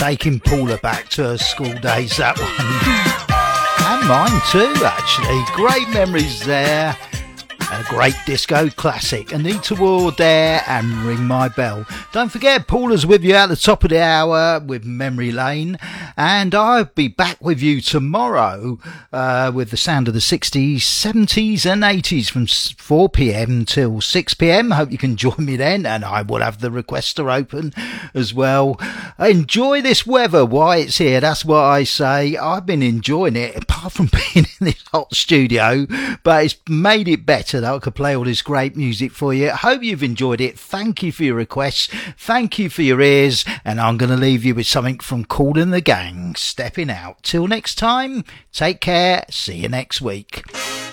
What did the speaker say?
taking Paula back to her school days, that one. And mine too, actually. Great memories there. A great disco classic. Anita Ward there and Ring My Bell. Don't forget, Paula's with you at the top of the hour with Memory Lane. And I'll be back with you tomorrow with the sound of the 60s, 70s and 80s from 4 p.m. till 6 p.m. Hope you can join me then. And I will have the requester open as well. Enjoy this weather while it's here. That's what I say. I've been enjoying it, apart from being in this hot studio. But it's made it better that I could play all this great music for you. Hope you've enjoyed it. Thank you for your requests. Thank you for your ears. And I'm going to leave you with something from Kool and the Gang, Stepping Out. Till next time, take care. See you next week.